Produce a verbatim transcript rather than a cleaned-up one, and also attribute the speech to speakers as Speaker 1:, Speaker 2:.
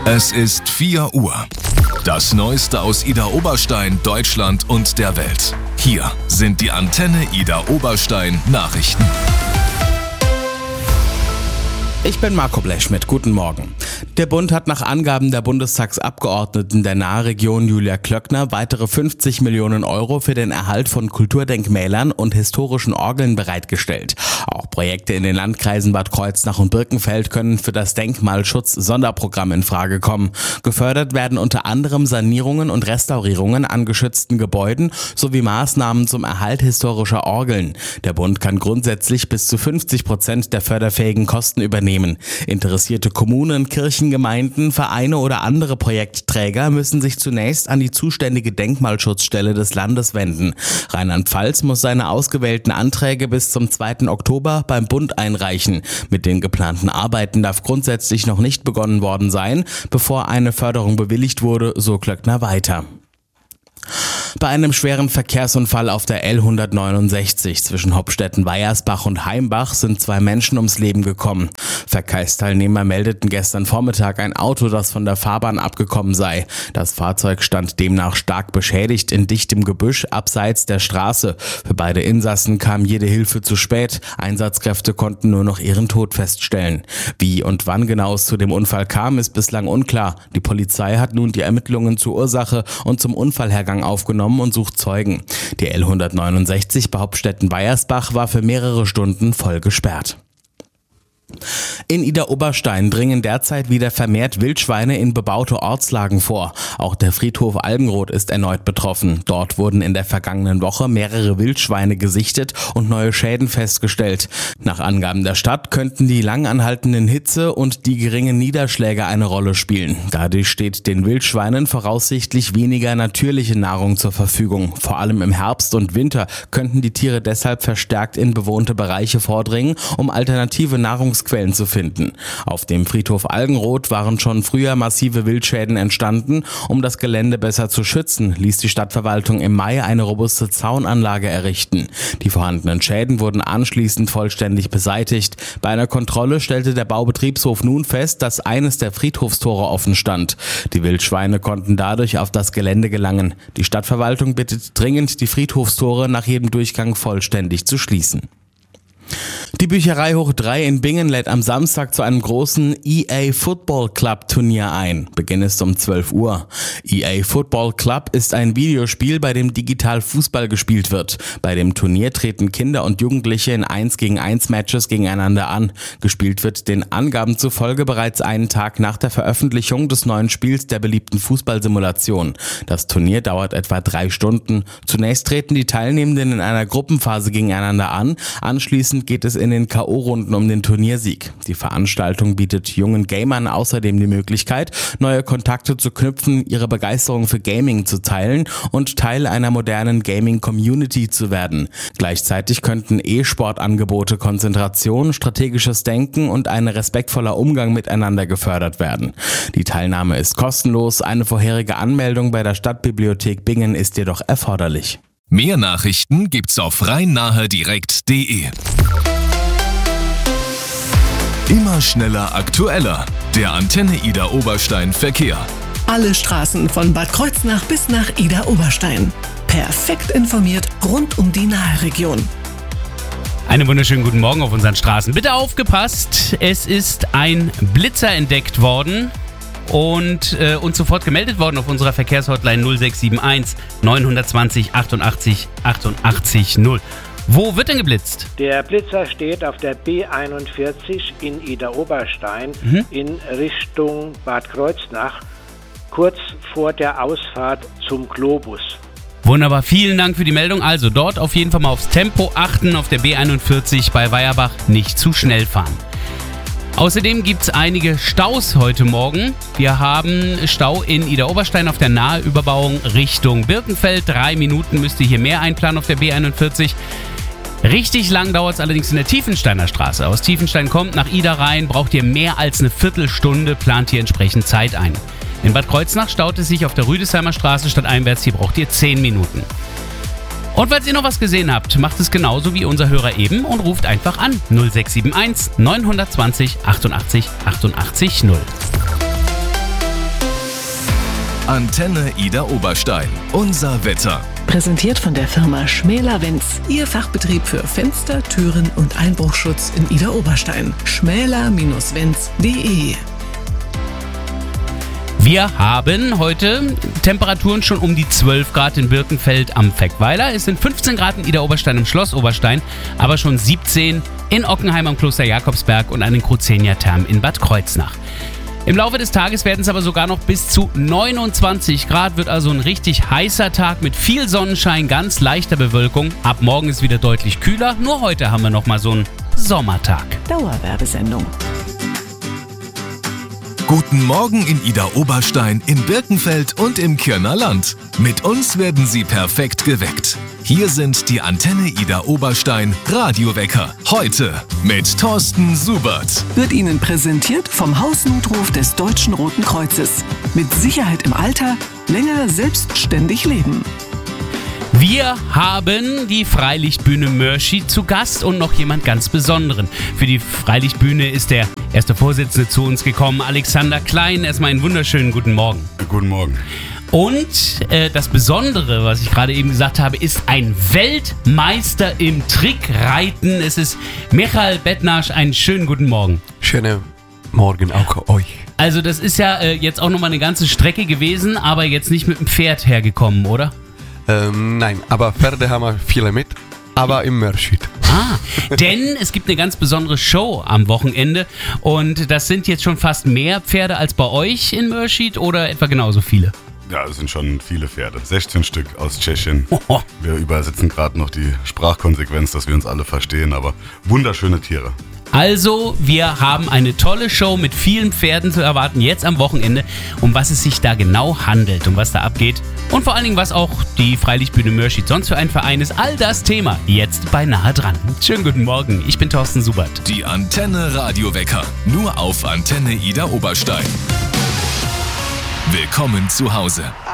Speaker 1: Es ist vier Uhr. Das Neueste aus Idar Oberstein, Deutschland und der Welt. Hier sind die Antenne Idar Oberstein Nachrichten.
Speaker 2: Ich bin Marco Blechschmidt, guten Morgen. Der Bund hat nach Angaben der Bundestagsabgeordneten der Nahregion Julia Klöckner weitere fünfzig Millionen Euro für den Erhalt von Kulturdenkmälern und historischen Orgeln bereitgestellt. Auch Projekte in den Landkreisen Bad Kreuznach und Birkenfeld können für das Denkmalschutz-Sonderprogramm in Frage kommen. Gefördert werden unter anderem Sanierungen und Restaurierungen an geschützten Gebäuden sowie Maßnahmen zum Erhalt historischer Orgeln. Der Bund kann grundsätzlich bis zu fünfzig Prozent der förderfähigen Kosten übernehmen. Interessierte Kommunen, Kirchen, Gemeinden, Vereine oder andere Projektträger müssen sich zunächst an die zuständige Denkmalschutzstelle des Landes wenden. Rheinland-Pfalz muss seine ausgewählten Anträge bis zum zweiten Oktober beim Bund einreichen. Mit den geplanten Arbeiten darf grundsätzlich noch nicht begonnen worden sein, bevor eine Förderung bewilligt wurde, so Klöckner weiter. Bei einem schweren Verkehrsunfall auf der L hundertneunundsechzig zwischen Hopstetten-Weiersbach und Heimbach sind zwei Menschen ums Leben gekommen. Verkehrsteilnehmer meldeten gestern Vormittag ein Auto, das von der Fahrbahn abgekommen sei. Das Fahrzeug stand demnach stark beschädigt in dichtem Gebüsch abseits der Straße. Für beide Insassen kam jede Hilfe zu spät. Einsatzkräfte konnten nur noch ihren Tod feststellen. Wie und wann genau es zu dem Unfall kam, ist bislang unklar. Die Polizei hat nun die Ermittlungen zur Ursache und zum Unfallhergang aufgenommen und sucht Zeugen. Die L hundertneunundsechzig bei Hopstetten-Weiersbach war für mehrere Stunden voll gesperrt. In Idar Oberstein dringen derzeit wieder vermehrt Wildschweine in bebaute Ortslagen vor. Auch der Friedhof Algenroth ist erneut betroffen. Dort wurden in der vergangenen Woche mehrere Wildschweine gesichtet und neue Schäden festgestellt. Nach Angaben der Stadt könnten die lang anhaltenden Hitze und die geringen Niederschläge eine Rolle spielen. Dadurch steht den Wildschweinen voraussichtlich weniger natürliche Nahrung zur Verfügung. Vor allem im Herbst und Winter könnten die Tiere deshalb verstärkt in bewohnte Bereiche vordringen, um alternative Nahrungsquellen zu finden. Auf dem Friedhof Algenroth waren schon früher massive Wildschäden entstanden. Um das Gelände besser zu schützen, ließ die Stadtverwaltung im Mai eine robuste Zaunanlage errichten. Die vorhandenen Schäden wurden anschließend vollständig beseitigt. Bei einer Kontrolle stellte der Baubetriebshof nun fest, dass eines der Friedhofstore offen stand. Die Wildschweine konnten dadurch auf das Gelände gelangen. Die Stadtverwaltung bittet dringend, die Friedhofstore nach jedem Durchgang vollständig zu schließen. Die Bücherei Hoch drei in Bingen lädt am Samstag zu einem großen E A Football Club Turnier ein. Beginn ist um zwölf Uhr. E A Football Club ist ein Videospiel, bei dem digital Fußball gespielt wird. Bei dem Turnier treten Kinder und Jugendliche in eins gegen eins Matches gegeneinander an. Gespielt wird den Angaben zufolge bereits einen Tag nach der Veröffentlichung des neuen Spiels der beliebten Fußballsimulation. Das Turnier dauert etwa drei Stunden. Zunächst treten die Teilnehmenden in einer Gruppenphase gegeneinander an. Anschließend geht es in den K O-Runden um den Turniersieg. Die Veranstaltung bietet jungen Gamern außerdem die Möglichkeit, neue Kontakte zu knüpfen, ihre Begeisterung für Gaming zu teilen und Teil einer modernen Gaming-Community zu werden. Gleichzeitig könnten E-Sport-Angebote, Konzentration, strategisches Denken und ein respektvoller Umgang miteinander gefördert werden. Die Teilnahme ist kostenlos, eine vorherige Anmeldung bei der Stadtbibliothek Bingen ist jedoch erforderlich.
Speaker 1: Mehr Nachrichten gibt's auf rhein-nahe-direkt punkt de. Immer schneller, aktueller. Der Antenne Idar Oberstein Verkehr.
Speaker 3: Alle Straßen von Bad Kreuznach bis nach Idar Oberstein. Perfekt informiert rund um die Nahregion.
Speaker 4: Einen wunderschönen guten Morgen auf unseren Straßen. Bitte aufgepasst, es ist ein Blitzer entdeckt worden und äh, uns sofort gemeldet worden auf unserer Verkehrshotline null sechs sieben eins neun zwei null achtundachtzig achtundachtzig null. Wo wird denn geblitzt?
Speaker 5: Der Blitzer steht auf der B einundvierzig in Idar Oberstein mhm. in Richtung Bad Kreuznach, kurz vor der Ausfahrt zum Globus.
Speaker 4: Wunderbar, vielen Dank für die Meldung. Also dort auf jeden Fall mal aufs Tempo achten, auf der B einundvierzig bei Weierbach nicht zu schnell fahren. Außerdem gibt es einige Staus heute Morgen. Wir haben Stau in Idar Oberstein auf der Nahüberbauung Richtung Birkenfeld. Drei Minuten müsst ihr hier mehr einplanen auf der B einundvierzig. Richtig lang dauert es allerdings in der Tiefensteiner Straße. Aus Tiefenstein kommt nach Idar rein, braucht ihr mehr als eine Viertelstunde, plant ihr entsprechend Zeit ein. In Bad Kreuznach staut es sich auf der Rüdesheimer Straße stadteinwärts, hier braucht ihr zehn Minuten. Und falls ihr noch was gesehen habt, macht es genauso wie unser Hörer eben und ruft einfach an null sechs sieben eins neun zwei null achtundachtzig achtundachtzig null.
Speaker 1: Antenne Ida Oberstein. Unser Wetter.
Speaker 3: Präsentiert von der Firma Schmäler-Wenz. Ihr Fachbetrieb für Fenster, Türen und Einbruchschutz in Ida Oberstein. schmäler Bindestrich wenz punkt de.
Speaker 4: Wir haben heute Temperaturen schon um die zwölf Grad in Birkenfeld am Feckweiler. Es sind fünfzehn Grad in Ida Oberstein im Schloss Oberstein, aber schon siebzehn in Ockenheim am Kloster Jakobsberg und an den Cruzenia-Thermen in Bad Kreuznach. Im Laufe des Tages werden es aber sogar noch bis zu neunundzwanzig Grad, wird also ein richtig heißer Tag mit viel Sonnenschein, ganz leichter Bewölkung. Ab morgen ist wieder deutlich kühler, nur heute haben wir noch mal so einen Sommertag.
Speaker 3: Dauerwerbesendung.
Speaker 1: Guten Morgen in Ida Oberstein, in Birkenfeld und im Kirner Land. Mit uns werden Sie perfekt geweckt. Hier sind die Antenne Ida Oberstein Radiowecker. Heute mit Thorsten Subert.
Speaker 3: Wird Ihnen präsentiert vom Hausnotruf des Deutschen Roten Kreuzes. Mit Sicherheit im Alter, länger selbstständig leben.
Speaker 4: Wir haben die Freilichtbühne Mörschid zu Gast und noch jemand ganz Besonderen. Für die Freilichtbühne ist der erste Vorsitzende zu uns gekommen, Alexander Klein. Erstmal einen wunderschönen guten Morgen.
Speaker 6: Guten Morgen.
Speaker 4: Und äh, das Besondere, was ich gerade eben gesagt habe, ist ein Weltmeister im Trickreiten. Es ist Michael Bettnasch. Einen schönen guten Morgen.
Speaker 6: Schönen Morgen auch euch.
Speaker 4: Also das ist ja äh, jetzt auch nochmal eine ganze Strecke gewesen, aber jetzt nicht mit dem Pferd hergekommen, oder?
Speaker 6: Ähm, nein, aber Pferde haben wir viele mit, aber im Mörschid.
Speaker 4: Ah, denn es gibt eine ganz besondere Show am Wochenende und das sind jetzt schon fast mehr Pferde als bei euch in Mörschid oder etwa genauso viele?
Speaker 7: Ja, es sind schon viele Pferde. sechzehn Stück aus Tschechien.
Speaker 4: Oho.
Speaker 7: Wir übersetzen gerade noch die Sprachkonsequenz, dass wir uns alle verstehen, aber wunderschöne Tiere.
Speaker 4: Also, wir haben eine tolle Show mit vielen Pferden zu erwarten, jetzt am Wochenende, um was es sich da genau handelt, um was da abgeht und vor allen Dingen, was auch die Freilichtbühne Mörschid sonst für ein Verein ist. All das Thema jetzt bei Nahe dran. Schönen guten Morgen, ich bin Thorsten Subert.
Speaker 1: Die Antenne Radiowecker, nur auf Antenne Ida Oberstein. Willkommen zu Hause.